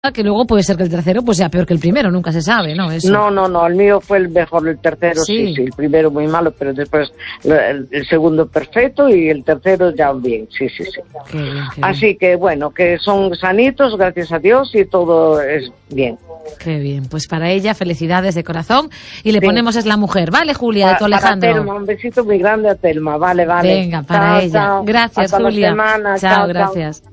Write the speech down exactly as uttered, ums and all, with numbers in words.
que luego puede ser que el tercero pues sea peor que el primero, nunca se sabe, ¿no? Eso. No, no, no, el mío fue el mejor, el tercero sí, sí, sí el primero muy malo, pero después el, el segundo perfecto y el tercero ya bien, sí, sí, sí. Qué bien, qué Así bien. que bueno, que son sanitos, gracias a Dios, y todo es bien. Qué bien, pues para ella felicidades de corazón y le Sí. ponemos Es la mujer, ¿vale, Julia, de tu Alejandro? Para Telma, un besito muy grande a Telma, vale, vale. Venga, para Chao, ella. chao. Gracias, Hasta Julia. la semana. Chao, Chao, gracias. chao.